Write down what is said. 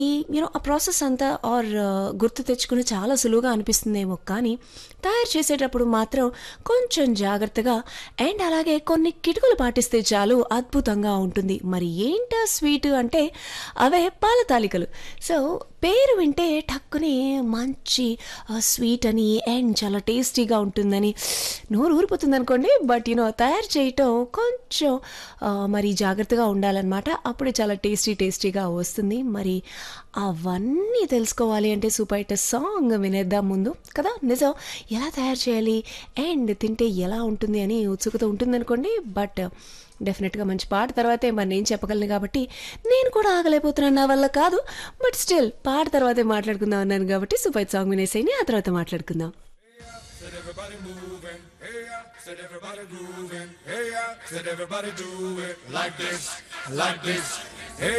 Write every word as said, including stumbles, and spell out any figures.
ఈ యూనో ఆ ప్రాసెస్ అంతా ఆర్ గుర్తు తెచ్చుకుని చాలా సులువుగా అనిపిస్తుందేమో కానీ తయారు చేసేటప్పుడు మాత్రం కొంచెం జాగ్రత్తగా అండ్ అలాగే కొన్ని కిటుకులు పాటిస్తే చాలు అద్భుతంగా ఉంటుంది. మరి ఏంటా స్వీట్ అంటే అవే పాల తాలికలు. సో పేరు వింటే టక్కుని మంచి స్వీట్ అని అండ్ చాలా టేస్టీగా ఉంటుందని నోరు ఊరిపోతుంది అనుకోండి. బట్ యూనో తయారు చేయటం కొంచెం ఆ, మరి జాగ్రత్తగా ఉండాలన్నమాట. అప్పుడే చాలా టేస్టీ టేస్టీగా వస్తుంది. మరి అవన్నీ తెలుసుకోవాలి అంటే సూపర్ హిట్ సాంగ్ వినేద్దాం ముందు కదా. నిజం ఎలా తయారు చేయాలి అండ్ తింటే ఎలా ఉంటుంది అని ఉత్సుకత ఉంటుంది అనుకోండి. బట్ డెఫినెట్గా మంచి పాట తర్వాతే మరి నేను చెప్పగలను కాబట్టి నేను కూడా ఆగలేకపోతున్నాను, నా వల్ల కాదు. బట్ స్టిల్ పాట తర్వాతే మాట్లాడుకుందాం అన్నాను కాబట్టి సూపర్ హిట్ సాంగ్ వినేసేయండి, ఆ తర్వాత మాట్లాడుకుందాం. Said everybody moving, hey yeah. Said everybody grooving, hey yeah. Said everybody do it like this, like this.